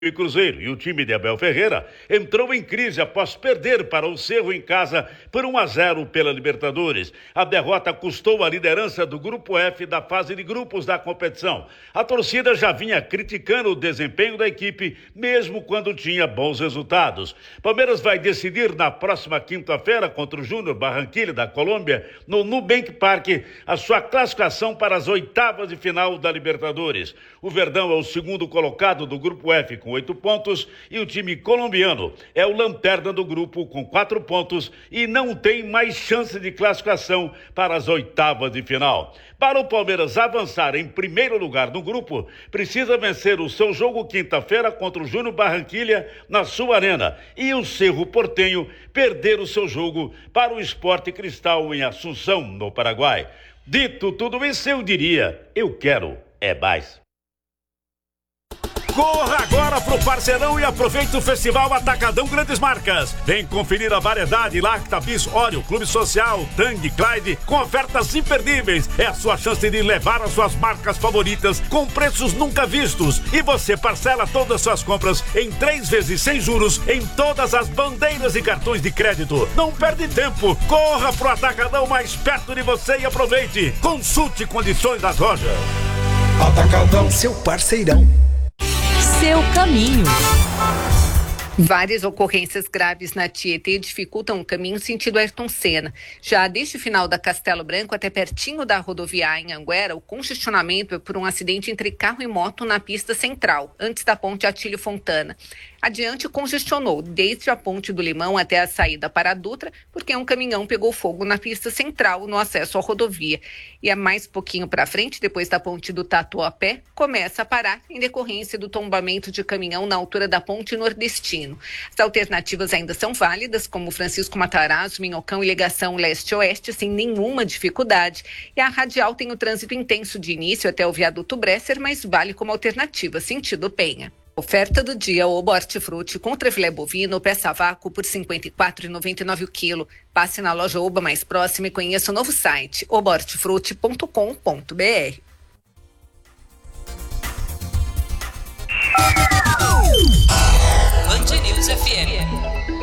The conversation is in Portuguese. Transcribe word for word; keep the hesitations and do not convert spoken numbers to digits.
e Cruzeiro, e o time de Abel Ferreira entrou em crise após perder para o Cerro em casa por um a zero pela Libertadores. A derrota custou a liderança do Grupo F da fase de grupos da competição. A torcida já vinha criticando o desempenho da equipe, mesmo quando tinha bons resultados. Palmeiras vai decidir na próxima quinta-feira contra o Júnior Barranquilla da Colômbia, no Nubank Park, a sua classificação para as oitavas de final da Libertadores. O Verdão é o segundo colocado do Grupo F com oito pontos e o time colombiano é o lanterna do grupo com quatro pontos e não tem mais chance de classificação para as oitavas de final. Para o Palmeiras avançar em primeiro lugar no grupo, precisa vencer o seu jogo quinta-feira contra o Júnior Barranquilla na sua arena e o Cerro Porteño perder o seu jogo para o Sport Cristal em Assunção, no Paraguai. Dito tudo isso, eu diria, eu quero é mais. Corra agora pro Parceirão e aproveite o Festival Atacadão Grandes Marcas. Vem conferir a variedade Lacta, Bis, Oreo, Clube Social, Tang, Clyde, com ofertas imperdíveis. É a sua chance de levar as suas marcas favoritas com preços nunca vistos. E você parcela todas as suas compras em três vezes sem juros em todas as bandeiras e cartões de crédito. Não perde tempo. Corra pro Atacadão mais perto de você e aproveite. Consulte condições das lojas. Atacadão, seu parceirão. Seu caminho. Várias ocorrências graves na Tietê dificultam o caminho sentido Ayrton Senna. Já desde o final da Castelo Branco até pertinho da rodoviária em Anguera, o congestionamento é por um acidente entre carro e moto na pista central, antes da ponte Atílio Fontana. Adiante, congestionou desde a Ponte do Limão até a saída para a Dutra, porque um caminhão pegou fogo na pista central no acesso à rodovia. E é mais pouquinho para frente, depois da Ponte do Tatuapé, começa a parar em decorrência do tombamento de caminhão na altura da Ponte Nordestino. As alternativas ainda são válidas, como Francisco Matarazzo, Minhocão e ligação leste-oeste, sem nenhuma dificuldade. E a radial tem o trânsito intenso de início até o viaduto Bresser, mas vale como alternativa, sentido Penha. Oferta do dia, Oba Hortifruti contra filé bovino, peça a vácuo por cinquenta e quatro reais e noventa e nove centavos o quilo. Passe na loja Oba mais próxima e conheça o novo site, oba hortifruti ponto com ponto b r. Band News F M.